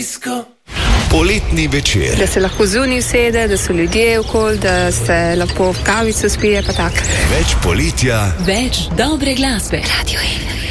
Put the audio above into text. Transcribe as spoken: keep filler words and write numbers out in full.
Radijsko. Poletni večer. Da se lahko zunaj usede, da so ljudje okoli, da se lahko v kavico spije, pa tako. Več poletja, več dobre glasbe. Radio Ena.